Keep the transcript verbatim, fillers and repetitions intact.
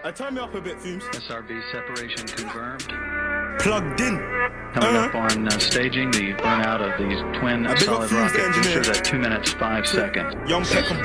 I turn me up a bit, Fumes. S R B separation confirmed. Plugged in. Coming uh-huh. up on uh, staging the burnout of these twin solid rocket boosters at two minutes five seconds. Young Peck and